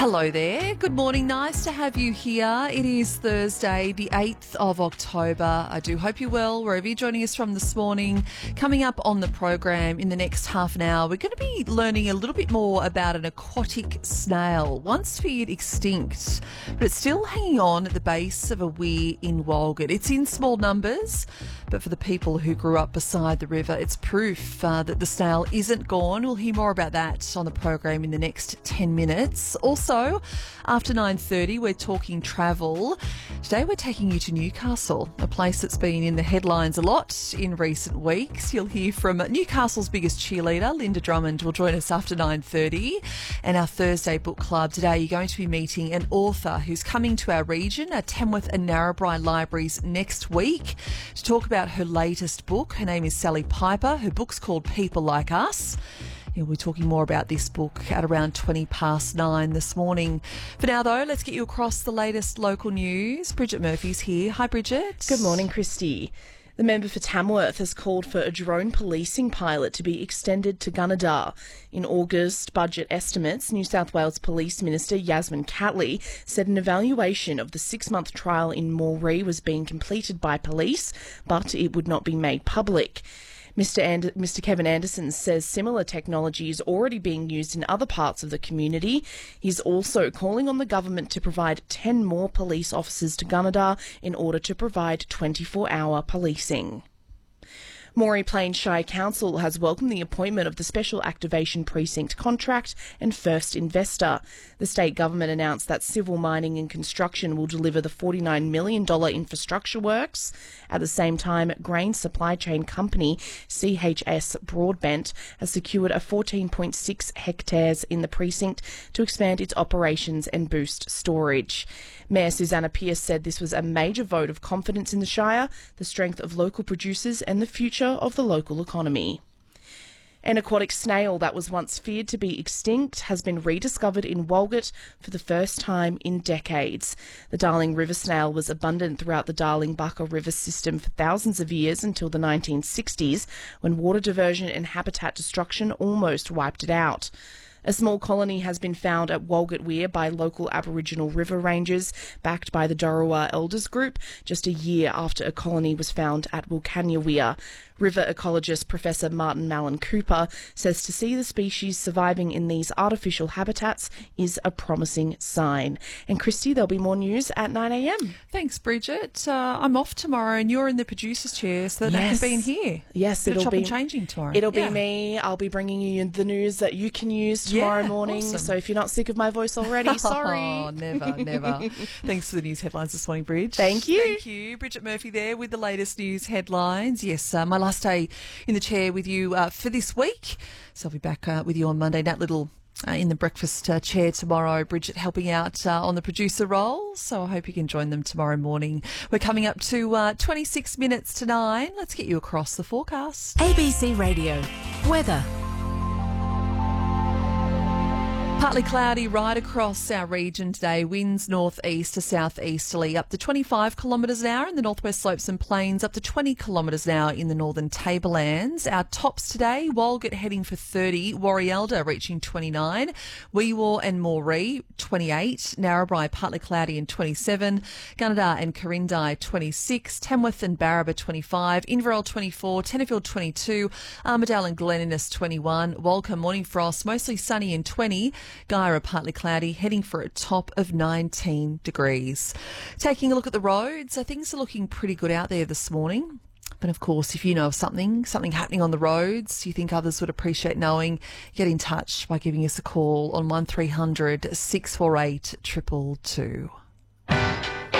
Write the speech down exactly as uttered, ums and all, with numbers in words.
Hello there. Good morning. Nice to have you here. It is Thursday, the eighth of October. I do hope you're well, wherever you're joining us from this morning. Coming up on the program in the next half an hour, we're going to be learning a little bit more about an aquatic snail, once feared extinct, but it's still hanging on at the base of a weir in Walgett. It's in small numbers, but for the people who grew up beside the river, it's proof uh, that the snail isn't gone. We'll hear more about that on the program in the next ten minutes. Also, after nine thirty, we're talking travel. Today we're taking you to Newcastle, a place that's been in the headlines a lot in recent weeks. You'll hear from Newcastle's biggest cheerleader, Linda Drummond, will join us after nine thirty. And our Thursday book club today, you're going to be meeting an author who's coming to our region, our Tamworth and Narrabri libraries next week, to talk about her latest book. Her name is Sally Piper. Her book's called People Like Us. Yeah, we're talking more about this book at around twenty past nine this morning. For now, though, let's get you across the latest local news. Bridget Murphy's here. Hi, Bridget. Good morning, Christy. The member for Tamworth has called for a drone policing pilot to be extended to Gunnedah. In August budget estimates, New South Wales Police Minister Yasmin Catley said an evaluation of the six-month trial in Moree was being completed by police, but it would not be made public. Mister And- Mister Kevin Anderson says similar technology is already being used in other parts of the community. He's also calling on the government to provide ten more police officers to Gunnedah in order to provide twenty-four hour policing. Moree Plains Shire Council has welcomed the appointment of the Special Activation Precinct contract and first investor. The state government announced that civil mining and construction will deliver the forty-nine million dollars infrastructure works. At the same time, grain supply chain company C H S Broadbent has secured a fourteen point six hectares in the precinct to expand its operations and boost storage. Mayor Susanna Pearce said this was a major vote of confidence in the Shire, the strength of local producers and the future of the local economy. An aquatic snail that was once feared to be extinct has been rediscovered in Walgett for the first time in decades. The Darling River snail was abundant throughout the Darling Bucka River system for thousands of years until the nineteen sixties, when water diversion and habitat destruction almost wiped it out. A small colony has been found at Walgett Weir by local Aboriginal river rangers, backed by the Dharua Elders Group, just a year after a colony was found at Wilcannia Weir. River ecologist Professor Martin Mallon Cooper says to see the species surviving in these artificial habitats is a promising sign. And Christy, there'll be more news at nine a m. Thanks, Bridget. Uh, I'm off tomorrow and you're in the producer's chair, so that Yes. I can be in here. Yes, Bit of it'll chopping be and changing tomorrow. It'll Yeah. be me. I'll be bringing you the news that you can use tomorrow Yeah, morning. awesome. So if you're not sick of my voice already, sorry. Oh, never, never. Thanks for the news headlines this morning, Bridge. Thank you. Thank you. Bridget Murphy there with the latest news headlines. Yes, uh, my last day in the chair with you uh, for this week. So I'll be back uh, with you on Monday. Nat Little uh, in the breakfast uh, chair tomorrow. Bridget helping out uh, on the producer role. So I hope you can join them tomorrow morning. We're coming up to uh, twenty-six minutes to nine. Let's get you across the forecast. A B C Radio. Weather. Partly cloudy right across our region today. Winds northeast to southeasterly up to twenty-five kilometres an hour in the northwest slopes and plains, up to twenty kilometres an hour in the northern tablelands. Our tops today, Walgett heading for thirty, Warialda reaching twenty-nine, Weewaw and Moree twenty-eight, Narrabri partly cloudy and twenty-seven, Gunnedah and Corindai twenty-six, Tamworth and Barraba twenty-five, Inverell twenty-four, Tenterfield twenty-two, Armidale and Glen Innes twenty-one, Walker morning frost mostly sunny and twenty, Guyra partly cloudy, heading for a top of nineteen degrees. Taking a look at the roads, so things are looking pretty good out there this morning. But of course, if you know of something, something happening on the roads you think others would appreciate knowing, get in touch by giving us a call on one three hundred, six four eight, two two two.